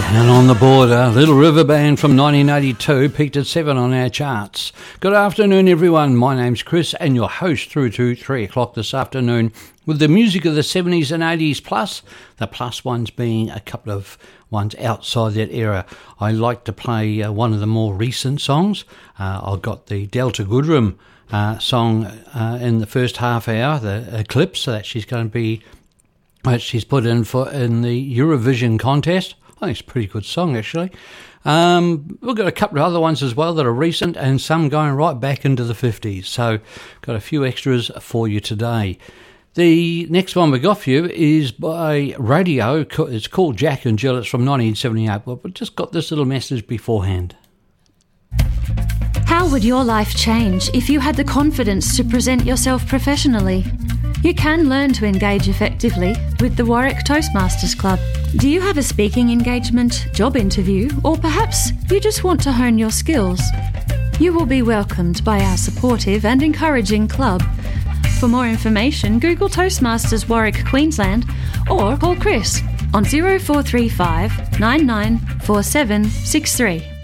And on the border, Little River Band from 1982 peaked at 7 on our charts. Good afternoon, everyone. My name's Chris, and your host through to 3 o'clock this afternoon with the music of the 70s and 80s, plus the plus ones being a couple of ones outside that era. I like to play one of the more recent songs. I've got the Delta Goodrem song in the first half hour, the Eclipse, that she's going to be she's put in the Eurovision contest. I think it's a pretty good song, actually. We've got a couple of other ones as well that are recent and some going right back into the 50s. So got a few extras for you today. The next one we got for you is by Radio. It's called Jack and Jill. It's from 1978. But we've just got this little message beforehand. How would your life change if you had the confidence to present yourself professionally? You can learn to engage effectively with the Warwick Toastmasters Club. Do you have a speaking engagement, job interview, or perhaps you just want to hone your skills? You will be welcomed by our supportive and encouraging club. For more information, Google Toastmasters Warwick, Queensland, or call Chris on 0435 994763.